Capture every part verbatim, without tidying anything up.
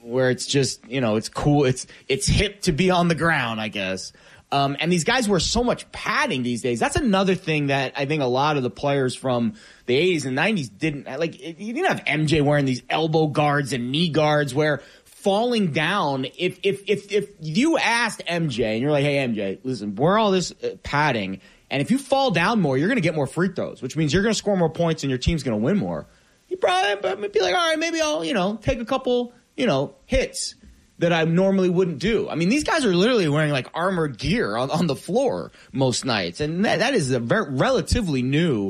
where it's just, you know, it's cool. It's it's hip to be on the ground, I guess. Um, and these guys wear so much padding these days. That's another thing that I think a lot of the players from the eighties and nineties didn't like. You didn't have M J wearing these elbow guards and knee guards where falling down. If if if if you asked M J and you're like, hey M J, listen, wear all this uh, padding, and if you fall down more, you're going to get more free throws, which means you're going to score more points and your team's going to win more. He probably be like, all right, maybe I'll you know take a couple you know hits that I normally wouldn't do. I mean, these guys are literally wearing like armored gear on, on the floor most nights. And that, that is a very relatively new,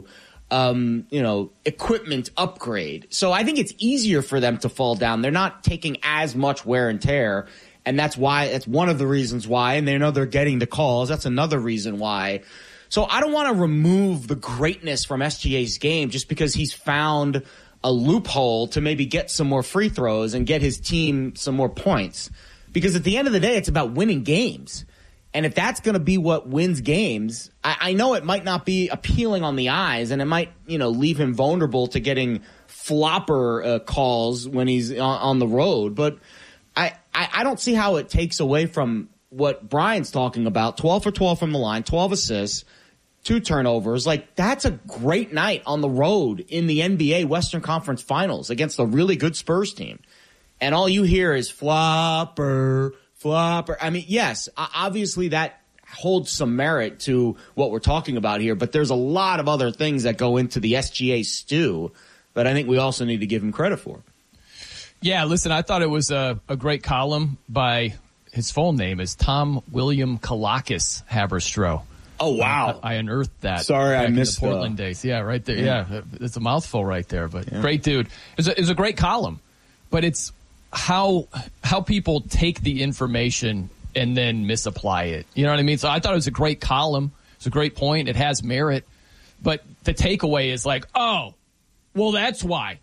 um, you know, equipment upgrade. So I think it's easier for them to fall down. They're not taking as much wear and tear. And that's why, that's one of the reasons why. And they know they're getting the calls. That's another reason why. So I don't want to remove the greatness from S G A's game just because he's found a loophole to maybe get some more free throws and get his team some more points. Because at the end of the day, it's about winning games. And if that's going to be what wins games, I, I know it might not be appealing on the eyes and it might, you know, leave him vulnerable to getting flopper uh, calls when he's on, on the road. But I, I, I don't see how it takes away from what Brian's talking about. twelve for twelve from the line, twelve assists, two turnovers. Like, that's a great night on the road in the N B A Western Conference Finals against a really good Spurs team. And all you hear is flopper, flopper. I mean, yes, obviously that holds some merit to what we're talking about here, but there's a lot of other things that go into the S G A stew that I think we also need to give him credit for. Yeah, listen, I thought it was a, a great column by, his full name is Tom William Kalakis Haberstroh. Oh, wow. I, I unearthed that. Sorry, I missed the Portland uh, days. Yeah, right there. Yeah. yeah, it's a mouthful right there, but yeah. Great dude. It's a, it's a great column, but it's how how people take the information and then misapply it. You know what I mean? So I thought it was a great column. It's a great point. It has merit, but the takeaway is like, oh, well, that's why.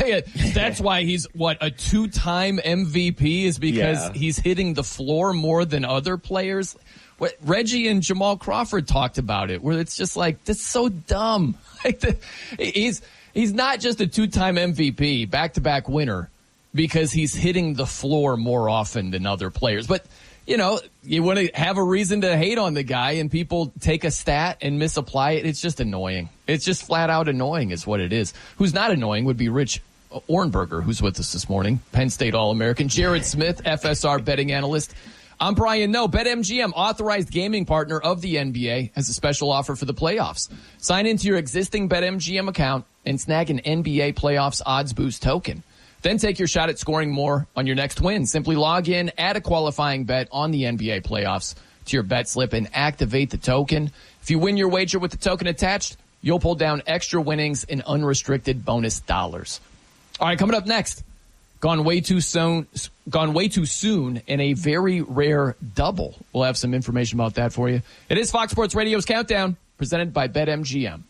That's why he's, what, a two-time M V P is because yeah. he's hitting the floor more than other players. What Reggie and Jamal Crawford talked about it, where it's just like, this is so dumb. Like the, he's he's not just a two-time M V P, back-to-back winner, because he's hitting the floor more often than other players. But, you know, you want to have a reason to hate on the guy, and people take a stat and misapply it. It's just annoying. It's just flat-out annoying is what it is. Who's not annoying would be Rich Ohrnberger, who's with us this morning, Penn State All-American. Jared Smith, F S R betting analyst. I'm Brian Noe. BetMGM, authorized gaming partner of the N B A, has a special offer for the playoffs. Sign into your existing BetMGM account and snag an N B A Playoffs Odds Boost token. Then take your shot at scoring more on your next win. Simply log in, add a qualifying bet on the N B A Playoffs to your bet slip, and activate the token. If you win your wager with the token attached, you'll pull down extra winnings and unrestricted bonus dollars. All right, coming up next. Gone way too soon, gone way too soon in a very rare double. We'll have some information about that for you. It is Fox Sports Radio's Countdown, presented by BetMGM.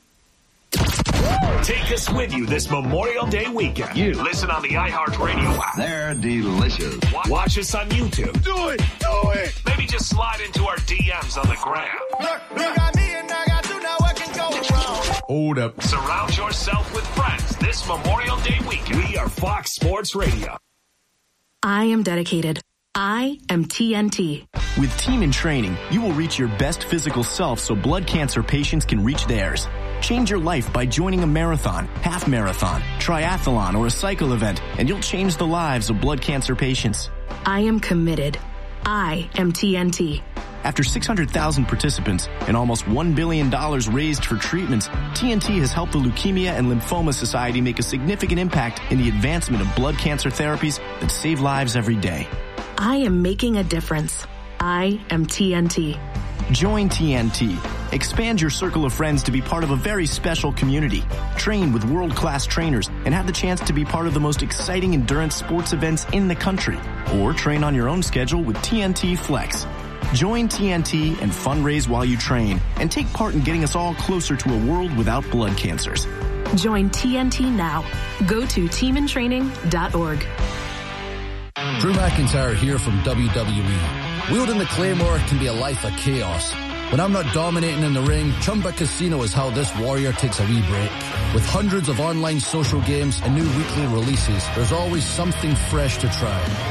Take us with you this Memorial Day weekend. You listen on the iHeartRadio app. They're delicious. Watch us on YouTube. Do it, do it. Maybe just slide into our D Ms on the gram. Look, look at me and I got you, now what can go wrong? Hold up. Surround yourself with friends this Memorial Day weekend. We are Fox Sports Radio. I am dedicated. I am T N T. With Team in Training, you will reach your best physical self so blood cancer patients can reach theirs. Change your life by joining a marathon, half marathon, triathlon, or a cycle event, and you'll change the lives of blood cancer patients. I am committed. I am T N T. After six hundred thousand participants and almost one billion dollars raised for treatments, T N T has helped the Leukemia and Lymphoma Society make a significant impact in the advancement of blood cancer therapies that save lives every day. I am making a difference. I am T N T. Join T N T. Expand your circle of friends to be part of a very special community. Train with world-class trainers and have the chance to be part of the most exciting endurance sports events in the country. Or train on your own schedule with T N T Flex. Join T N T and fundraise while you train and take part in getting us all closer to a world without blood cancers. Join T N T now. Go to team in training dot org. Drew McIntyre here from W W E. Wielding the Claymore can be a life of chaos. When I'm not dominating in the ring, Chumba Casino is how this warrior takes a wee break. With hundreds of online social games and new weekly releases, there's always something fresh to try.